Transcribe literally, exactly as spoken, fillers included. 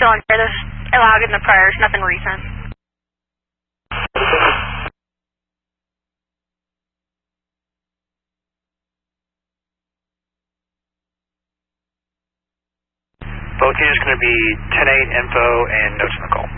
still on there. There's a log in the priors, nothing recent. Both units going to be ten eight info and notes on the call.